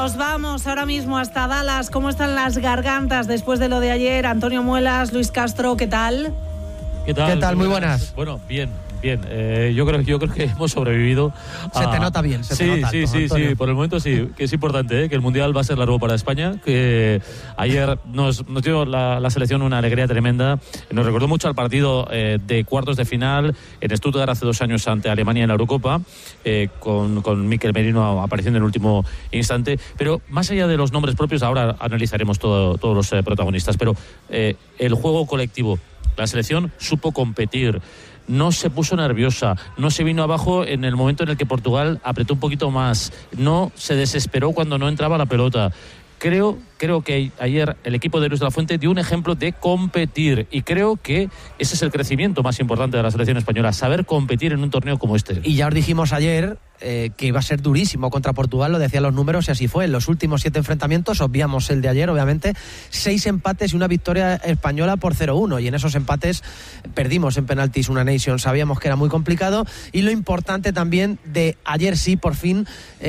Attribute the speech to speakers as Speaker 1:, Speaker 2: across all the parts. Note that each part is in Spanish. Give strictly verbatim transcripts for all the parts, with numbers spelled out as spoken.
Speaker 1: Nos vamos ahora mismo hasta Dallas. ¿Cómo están las gargantas después de lo de ayer? Antonio Muelas, Luis Castro, ¿qué tal?
Speaker 2: ¿Qué tal?
Speaker 3: ¿Qué tal? Muy buenas.
Speaker 2: Bueno, bien, bien. Eh, yo creo, yo creo que hemos sobrevivido.
Speaker 3: Se
Speaker 2: a...
Speaker 3: te nota bien, se
Speaker 2: sí,
Speaker 3: te nota
Speaker 2: sí,
Speaker 3: alto,
Speaker 2: sí,
Speaker 3: Antonio.
Speaker 2: sí. Por el momento sí, que es importante, ¿eh? Que el Mundial va a ser largo para España. Que ayer nos, nos dio la, la selección una alegría tremenda. Nos recordó mucho al partido eh, de cuartos de final en Stuttgart hace dos años ante Alemania en la Eurocopa, eh, con, con Mikel Merino apareciendo en el último instante. Pero más allá de los nombres propios, ahora analizaremos todo, todos los eh, protagonistas. Pero eh, el juego colectivo. La selección supo competir, no se puso nerviosa, no se vino abajo en el momento en el que Portugal apretó un poquito más, no se desesperó cuando no entraba la pelota. Creo, creo que ayer el equipo de Luis de la Fuente dio un ejemplo de competir y creo que ese es el crecimiento más importante de la selección española, saber competir en un torneo como este.
Speaker 3: Y ya os dijimos ayer eh, que iba a ser durísimo contra Portugal, lo decían los números y así fue. En los últimos siete enfrentamientos, obviamos el de ayer, obviamente, seis empates y una victoria española por cero uno. Y en esos empates perdimos en penaltis una Nation, sabíamos que era muy complicado. Y lo importante también de ayer sí, por fin,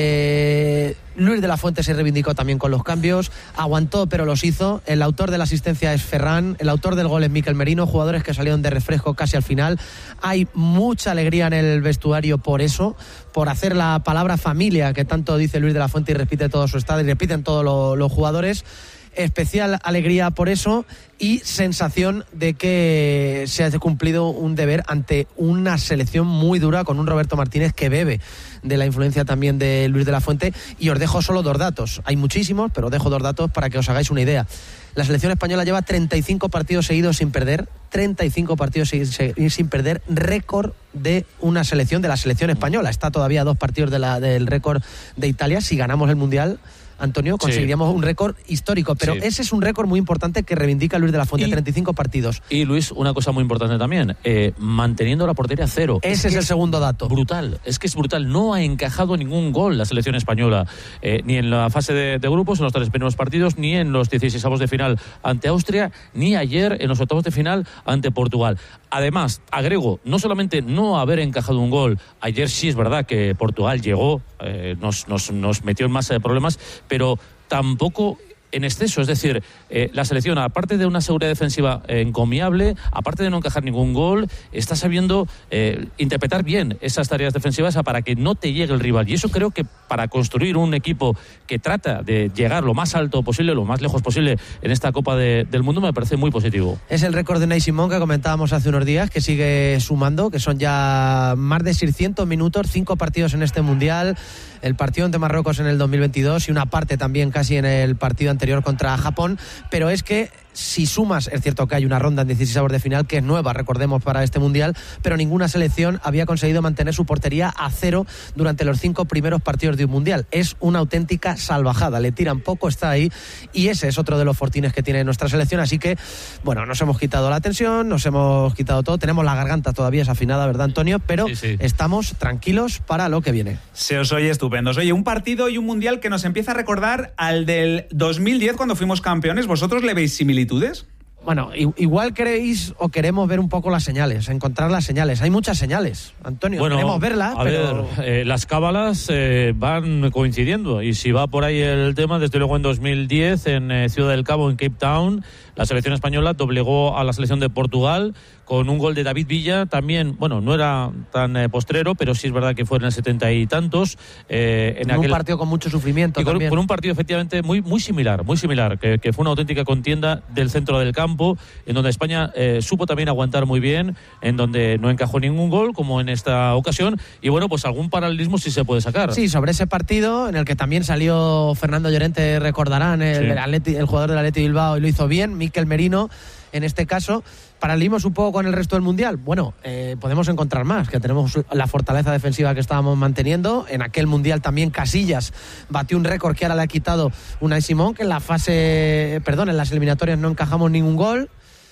Speaker 3: eh, Luis de la Fuente se reivindicó también con los cambios, aguantó pero los hizo. El autor de la asistencia es Ferran, el autor del gol es Mikel Merino, jugadores que salieron de refresco casi al final. Hay mucha alegría en el vestuario por eso, por hacer la palabra familia que tanto dice Luis de la Fuente y repite todo su estado y repiten todos lo, los jugadores. Especial alegría por eso y sensación de que se ha cumplido un deber ante una selección muy dura con un Roberto Martínez que bebe de la influencia también de Luis de la Fuente. Y os dejo solo dos datos, hay muchísimos, pero os dejo dos datos para que os hagáis una idea. La selección española lleva treinta y cinco partidos seguidos sin perder, treinta y cinco partidos seguidos sin perder, récord de una selección, de la selección española. Está todavía a dos partidos de la, del récord de Italia. Si ganamos el Mundial, Antonio, conseguiríamos sí. un récord histórico, pero sí. ese es un récord muy importante que reivindica Luis de la Fuente, y, treinta y cinco partidos.
Speaker 2: Y Luis, una cosa muy importante también, eh, manteniendo la portería cero.
Speaker 3: Ese es, es el es segundo dato.
Speaker 2: Brutal, es que es brutal, no ha encajado ningún gol la selección española, eh, ni en la fase de, de grupos, en los tres primeros partidos, ni en los dieciseisavos de final ante Austria, ni ayer en los octavos de final ante Portugal. Además, agrego, no solamente no haber encajado un gol, ayer sí es verdad que Portugal llegó, eh, nos, nos, nos metió en masa de problemas, pero tampoco en exceso, es decir, eh, la selección, aparte de una seguridad defensiva eh, encomiable, aparte de no encajar ningún gol, está sabiendo eh, interpretar bien esas tareas defensivas para que no te llegue el rival. Y eso creo que para construir un equipo que trata de llegar lo más alto posible, lo más lejos posible en esta Copa de, del Mundo, me parece muy positivo.
Speaker 3: Es el récord de Unai Simón que comentábamos hace unos días, que sigue sumando, que son ya más de seiscientos minutos, cinco partidos en este Mundial, el partido ante Marruecos en el dos mil veintidós y una parte también casi en el partido anterior contra Japón, pero es que si sumas, es cierto que hay una ronda en dieciseisavos de final que es nueva, recordemos, para este Mundial, pero ninguna selección había conseguido mantener su portería a cero durante los cinco primeros partidos de un Mundial. Es una auténtica salvajada, le tiran poco, está ahí, y ese es otro de los fortines que tiene nuestra selección, así que, bueno, nos hemos quitado la tensión, nos hemos quitado todo, tenemos la garganta todavía desafinada, ¿verdad, Antonio? Pero sí, sí. estamos tranquilos para lo que viene.
Speaker 4: Se os oye estupendos. Oye, un partido y un Mundial que nos empieza a recordar al del dos mil diez cuando fuimos campeones. ¿Vosotros le veis similitudes?
Speaker 3: Bueno, igual queréis o queremos ver un poco las señales, encontrar las señales. Hay muchas señales, Antonio,
Speaker 2: bueno,
Speaker 3: queremos verlas,
Speaker 2: a
Speaker 3: pero...
Speaker 2: ver, eh, las cábalas eh, van coincidiendo, y si va por ahí el tema, desde luego en dos mil diez en eh, Ciudad del Cabo, en Cape Town, la selección española doblegó a la selección de Portugal con un gol de David Villa, también, bueno, no era tan eh, postrero, pero sí es verdad que fue en el setenta y tantos. Eh, en
Speaker 3: en
Speaker 2: aquel...
Speaker 3: un partido con mucho sufrimiento
Speaker 2: y con,
Speaker 3: también.
Speaker 2: con un partido efectivamente muy, muy similar, muy similar, que, que fue una auténtica contienda del centro del campo, en donde España eh, supo también aguantar muy bien, en donde no encajó ningún gol, como en esta ocasión, y bueno, pues algún paralelismo sí se puede sacar.
Speaker 3: Sí, sobre ese partido, en el que también salió Fernando Llorente, recordarán, el, sí. el, Atleti, el jugador del Atleti Bilbao, y lo hizo bien, Mikel Merino, en este caso. Paralelismos un poco con el resto del Mundial. Bueno, eh, podemos encontrar más, que tenemos la fortaleza defensiva que estábamos manteniendo. En aquel Mundial también Casillas batió un récord que ahora le ha quitado Unai Simón, que en la fase, perdón, en las eliminatorias no encajamos ningún gol.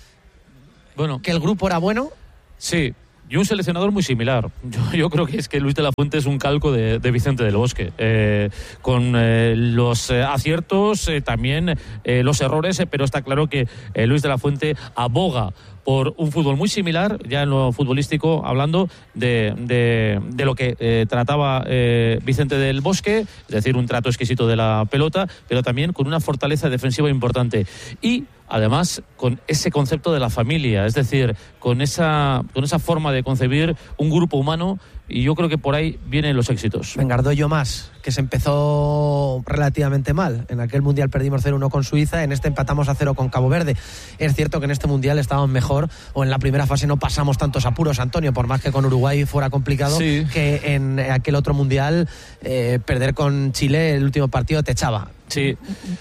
Speaker 2: Bueno,
Speaker 3: que el grupo era bueno.
Speaker 2: Sí. Y un seleccionador muy similar. Yo, yo creo que es que Luis de la Fuente es un calco de, de Vicente del Bosque. Eh, con eh, los eh, aciertos, eh, también eh, los errores, eh, pero está claro que eh, Luis de la Fuente aboga por un fútbol muy similar, ya en lo futbolístico, hablando de, de, de lo que eh, trataba eh, Vicente del Bosque, es decir, un trato exquisito de la pelota, pero también con una fortaleza defensiva importante. Y además con ese concepto de la familia, es decir, con esa, con esa forma de concebir un grupo humano, y yo creo que por ahí vienen los éxitos.
Speaker 3: Venga, Ardollo más, que se empezó relativamente mal. En aquel Mundial perdimos cero uno con Suiza, en este empatamos a cero con Cabo Verde. Es cierto que en este Mundial estábamos mejor, o en la primera fase no pasamos tantos apuros, Antonio, por más que con Uruguay fuera complicado, sí, que en aquel otro Mundial eh, perder con Chile el último partido te echaba.
Speaker 2: Sí.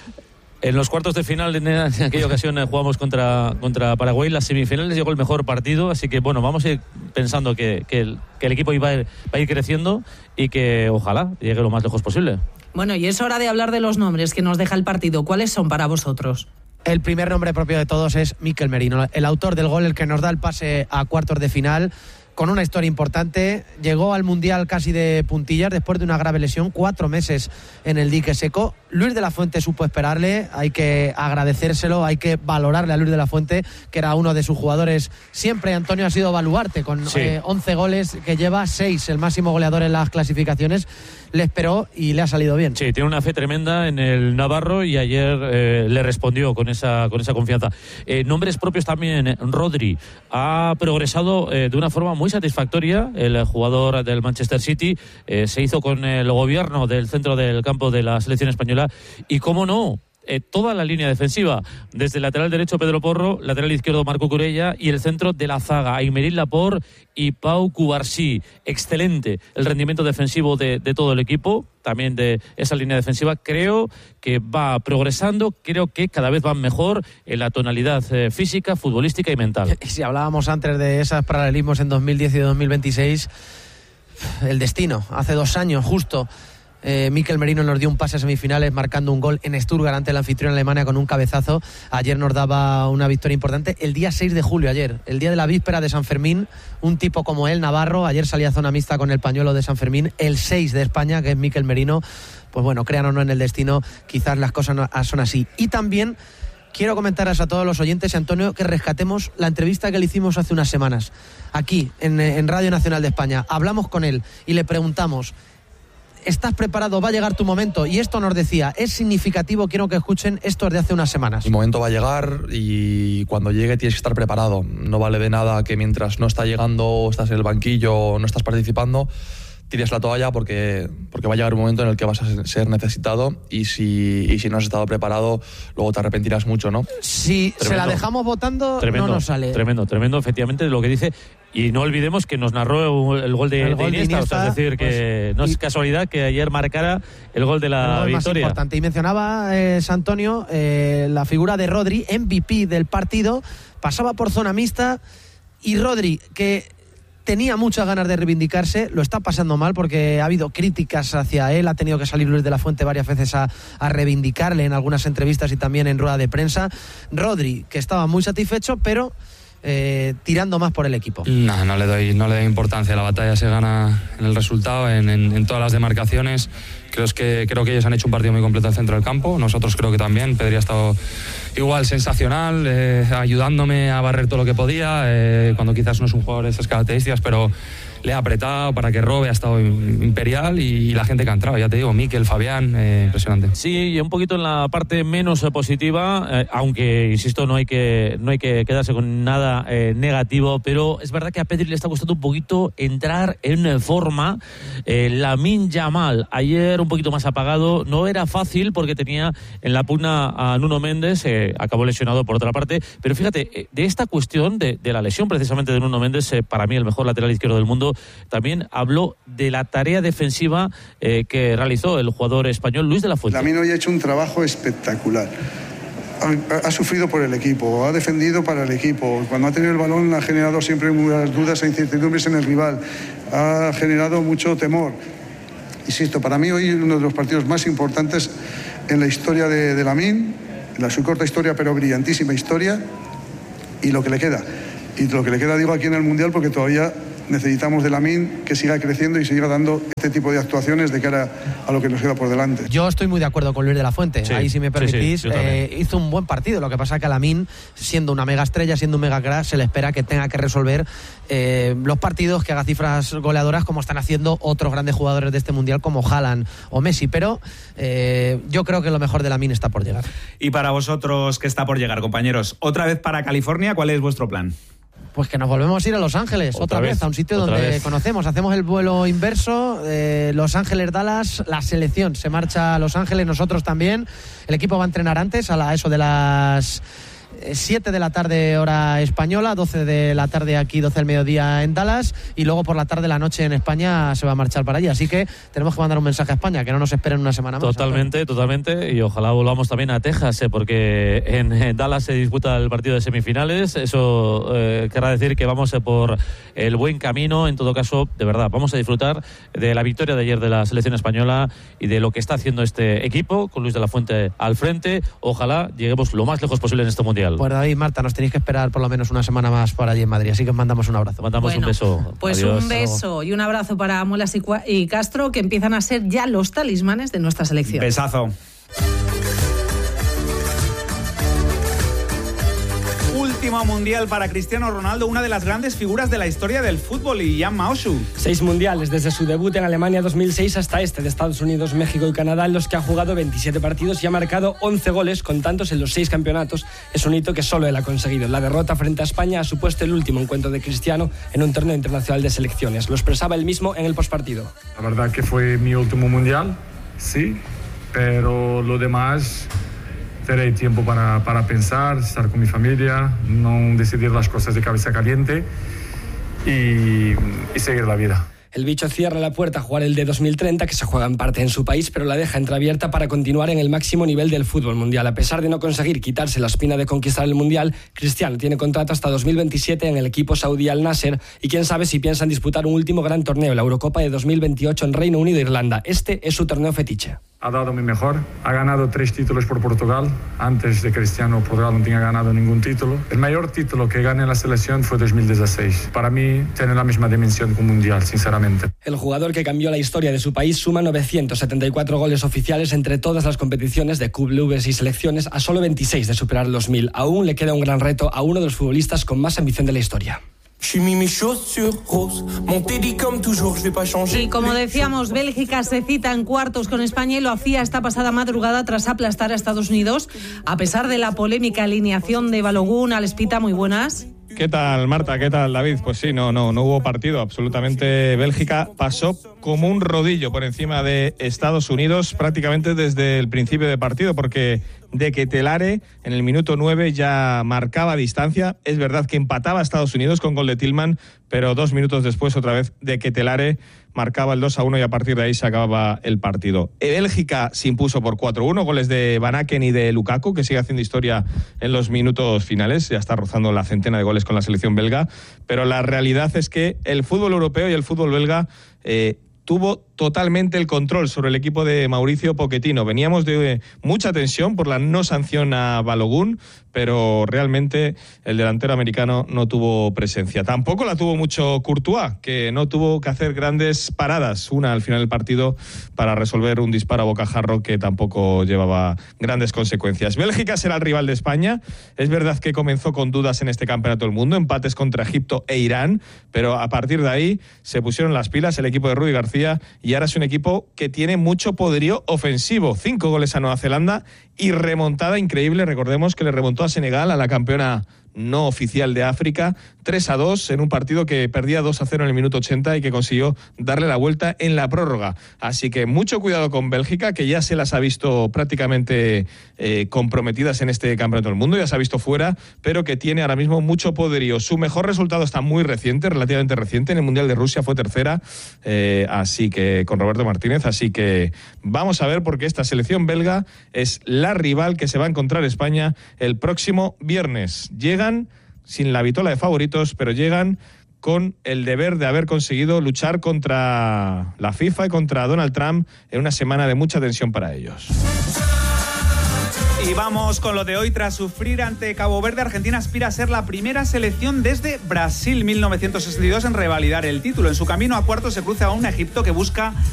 Speaker 2: En los cuartos de final, en, en aquella ocasión, eh, jugamos contra, contra Paraguay. Las semifinales llegó el mejor partido, así que bueno, vamos a ir pensando que, que, el, que el equipo iba a, ir, va a ir creciendo y que ojalá llegue lo más lejos posible.
Speaker 1: Bueno, y es hora de hablar de los nombres que nos deja el partido. ¿Cuáles son para vosotros?
Speaker 3: El primer nombre propio de todos es Mikel Merino, el autor del gol, el que nos da el pase a cuartos de final, con una historia importante. Llegó al Mundial casi de puntillas después de una grave lesión, cuatro meses en el dique seco. Luis de la Fuente supo esperarle, hay que agradecérselo, hay que valorarle a Luis de la Fuente, que era uno de sus jugadores. Siempre Antonio ha sido baluarte, con sí. eh, once goles que lleva, seis, el máximo goleador en las clasificaciones. Le esperó y le ha salido bien.
Speaker 2: Sí, tiene una fe tremenda en el navarro y ayer eh, le respondió con esa, con esa confianza. Eh, nombres propios también. Rodri ha progresado eh, de una forma muy satisfactoria. El jugador del Manchester City eh, se hizo con el gobierno del centro del campo de la selección española y, cómo no, Eh, toda la línea defensiva, desde el lateral derecho Pedro Porro, lateral izquierdo Marco Curella y el centro de la zaga, Aymeric Laporte y Pau Cubarsí. Excelente el rendimiento defensivo de, de todo el equipo, también de esa línea defensiva. Creo que va progresando, creo que cada vez van mejor en la tonalidad eh, física, futbolística y mental.
Speaker 3: Y si hablábamos antes de esos paralelismos en dos mil diez y dos mil veintiséis, el destino, hace dos años justo, Eh, Mikel Merino nos dio un pase a semifinales marcando un gol en Stuttgart ante la anfitriona Alemania con un cabezazo. Ayer nos daba una victoria importante. El día seis de julio, ayer, el día de la víspera de San Fermín, un tipo como él, navarro, ayer salía a zona mixta con el pañuelo de San Fermín, el seis de España, que es Mikel Merino. Pues bueno, crean o no en el destino, quizás las cosas no, son así. Y también quiero comentarles a todos los oyentes, Antonio, que rescatemos la entrevista que le hicimos hace unas semanas aquí en, en Radio Nacional de España. Hablamos con él y le preguntamos: ¿estás preparado? ¿Va a llegar tu momento? Y esto nos decía, es significativo, quiero que escuchen esto de hace unas semanas.
Speaker 5: Mi momento va a llegar y cuando llegue tienes que estar preparado. No vale de nada que mientras no está llegando, estás en el banquillo, no estás participando, tires la toalla, porque, porque va a llegar un momento en el que vas a ser necesitado y si, y si no has estado preparado, luego te arrepentirás mucho, ¿no?
Speaker 3: Si tremendo. Se la dejamos votando, tremendo, no nos sale.
Speaker 2: Tremendo, tremendo, efectivamente, lo que dice. Y no olvidemos que nos narró el gol de, el gol de, Iniesta, de Iniesta, o sea, es decir, pues, que no es casualidad que ayer marcara el gol de la
Speaker 3: el gol
Speaker 2: victoria.
Speaker 3: Más importante. Y mencionaba eh, Antonio eh, la figura de Rodri, M V P del partido, pasaba por zona mixta y Rodri, que tenía muchas ganas de reivindicarse, lo está pasando mal porque ha habido críticas hacia él, ha tenido que salir Luis de la Fuente varias veces a, a reivindicarle en algunas entrevistas y también en rueda de prensa. Rodri, que estaba muy satisfecho, pero Eh, tirando más por el equipo.
Speaker 6: No, no le doy, no le doy importancia. La batalla se gana en el resultado, en, en, en todas las demarcaciones. Creo que, creo que ellos han hecho un partido muy completo en el centro del campo. Nosotros creo que también. Pedri ha estado igual sensacional, eh, ayudándome a barrer todo lo que podía, eh, cuando quizás no es un jugador de esas características, pero le ha apretado para que robe, ha estado imperial y, y la gente que ha entrado, ya te digo, Mikel, Fabián, eh, impresionante.
Speaker 2: Sí, y un poquito en la parte menos positiva, eh, aunque, insisto, no hay que no hay que quedarse con nada eh, negativo, pero es verdad que a Pedri le está costando un poquito entrar en forma. eh, Lamine Yamal, ayer un poquito más apagado, no era fácil porque tenía en la pugna a Nuno Méndez, eh, acabó lesionado por otra parte, pero fíjate, eh, de esta cuestión, de, de la lesión precisamente de Nuno Méndez, eh, para mí el mejor lateral izquierdo del mundo, también habló de la tarea defensiva eh, que realizó el jugador español Luis de la Fuente.
Speaker 7: Lamine hoy ha hecho un trabajo espectacular. Ha, ha sufrido por el equipo, ha defendido para el equipo. Cuando ha tenido el balón ha generado siempre muchas dudas e incertidumbres en el rival. Ha generado mucho temor. Insisto, para mí hoy uno de los partidos más importantes en la historia de, de Lamine, en la su corta historia pero brillantísima historia, y lo que le queda. Y lo que le queda, digo, aquí en el Mundial, porque todavía necesitamos de Lamine que siga creciendo y siga dando este tipo de actuaciones de cara a lo que nos queda por delante.
Speaker 3: Yo estoy muy de acuerdo con Luis de la Fuente,
Speaker 2: sí,
Speaker 3: ahí si me permitís,
Speaker 2: sí, sí,
Speaker 3: eh, hizo un buen partido, lo que pasa es que a Lamine, siendo una mega estrella, siendo un mega crack, se le espera que tenga que resolver eh, los partidos, que haga cifras goleadoras como están haciendo otros grandes jugadores de este mundial como Haaland o Messi, pero eh, yo creo que lo mejor de Lamine está por llegar.
Speaker 4: Y para vosotros, ¿qué está por llegar, compañeros? Otra vez para California, ¿cuál es vuestro plan?
Speaker 3: Pues que nos volvemos a ir a Los Ángeles, otra, otra vez, vez, a un sitio donde vez. conocemos, hacemos el vuelo inverso, eh, Los Ángeles-Dallas, la selección se marcha a Los Ángeles, nosotros también, el equipo va a entrenar antes, a la, eso de las siete de la tarde hora española, doce de la tarde aquí, doce del mediodía en Dallas, y luego por la tarde, la noche en España se va a marchar para allí, así que tenemos que mandar un mensaje a España, que no nos esperen una semana más.
Speaker 2: Totalmente, totalmente, y ojalá volvamos también a Texas, eh, porque en, en Dallas se disputa el partido de semifinales, eso eh, querrá decir que vamos eh, por el buen camino. En todo caso, de verdad, vamos a disfrutar de la victoria de ayer de la selección española y de lo que está haciendo este equipo, con Luis de la Fuente al frente. Ojalá lleguemos lo más lejos posible en este mundial.
Speaker 3: Pues David, Marta, nos tenéis que esperar por lo menos una semana más por allí en Madrid, así que os mandamos un abrazo.
Speaker 2: Mandamos
Speaker 1: bueno,
Speaker 2: un beso.
Speaker 1: Pues Adiós. Un beso y un abrazo para Muelas y, y Castro, que empiezan a ser ya los talismanes de nuestra selección.
Speaker 4: Besazo. Último mundial para Cristiano Ronaldo, una de las grandes figuras de la historia del fútbol, y Jan Maoshu.
Speaker 8: Seis mundiales desde su debut en Alemania dos mil seis hasta este de Estados Unidos, México y Canadá, en los que ha jugado veintisiete partidos y ha marcado once goles, con tantos en los seis campeonatos. Es un hito que solo él ha conseguido. La derrota frente a España ha supuesto el último encuentro de Cristiano en un torneo internacional de selecciones. Lo expresaba él mismo en el postpartido.
Speaker 9: La verdad que fue mi último mundial, sí, pero lo demás... Tener tiempo para, para pensar, estar con mi familia, no decidir las cosas de cabeza caliente y, y seguir la vida.
Speaker 8: El bicho cierra la puerta a jugar el de dos mil treinta, que se juega en parte en su país, pero la deja entreabierta para continuar en el máximo nivel del fútbol mundial. A pesar de no conseguir quitarse la espina de conquistar el mundial, Cristiano tiene contrato hasta dos mil veintisiete en el equipo saudí Al Nasser, y quién sabe si piensan disputar un último gran torneo, la Eurocopa de dos mil veintiocho en Reino Unido e Irlanda. Este es su torneo fetiche.
Speaker 9: Ha dado mi mejor, ha ganado tres títulos por Portugal. Antes de Cristiano, Portugal no tenía ganado ningún título. El mayor título que gané en la selección fue dos mil dieciséis. Para mí tiene la misma dimensión que un mundial, sinceramente.
Speaker 8: El jugador que cambió la historia de su país suma novecientos setenta y cuatro goles oficiales entre todas las competiciones de clubes y selecciones, a solo veintiséis de superar los mil. Aún le queda un gran reto a uno de los futbolistas con más ambición de la historia.
Speaker 1: Y como decíamos, Bélgica se cita en cuartos con España y lo hacía esta pasada madrugada tras aplastar a Estados Unidos. A pesar de la polémica alineación de Balogun, Alespita, muy buenas.
Speaker 10: ¿Qué tal, Marta? ¿Qué tal, David? Pues sí, no, no, no hubo partido. Absolutamente Bélgica pasó como un rodillo por encima de Estados Unidos prácticamente desde el principio del partido, porque De Ketelaere en el minuto nueve ya marcaba distancia. Es verdad que empataba a Estados Unidos con gol de Tillman, pero dos minutos después otra vez De Ketelaere marcaba el dos a uno y a partir de ahí se acababa el partido. Bélgica se impuso por cuatro uno, goles de Van Aken y de Lukaku, que sigue haciendo historia en los minutos finales, ya está rozando la centena de goles con la selección belga, pero la realidad es que el fútbol europeo y el fútbol belga eh, tuvo totalmente el control sobre el equipo de Mauricio Pochettino. Veníamos de mucha tensión por la no sanción a Balogun, pero realmente el delantero americano no tuvo presencia. Tampoco la tuvo mucho Courtois, que no tuvo que hacer grandes paradas, una al final del partido para resolver un disparo a bocajarro que tampoco llevaba grandes consecuencias. Bélgica será el rival de España. Es verdad que comenzó con dudas en este campeonato del mundo, empates contra Egipto e Irán, pero a partir de ahí se pusieron las pilas el equipo de Rudi García y ahora es un equipo que tiene mucho poderío ofensivo. Cinco goles a Nueva Zelanda y remontada increíble. Recordemos que le remontó a Senegal, a la campeona no oficial de África, tres a dos en un partido que perdía dos a cero en el minuto ochenta y que consiguió darle la vuelta en la prórroga. Así que mucho cuidado con Bélgica, que ya se las ha visto prácticamente eh, comprometidas en este campeonato del mundo, ya se ha visto fuera, pero que tiene ahora mismo mucho poderío. Su mejor resultado está muy reciente, relativamente reciente, en el Mundial de Rusia fue tercera, eh, así que con Roberto Martínez, así que vamos a ver, porque esta selección belga es la rival que se va a encontrar España el próximo viernes. Llegan sin la vitola de favoritos, pero llegan con el deber de haber conseguido luchar contra la FIFA y contra Donald Trump en una semana de mucha tensión para ellos.
Speaker 4: Y vamos con lo de hoy. Tras sufrir ante Cabo Verde, Argentina aspira a ser la primera selección desde Brasil mil novecientos sesenta y dos en revalidar el título. En su camino a cuartos se cruza a un Egipto que busca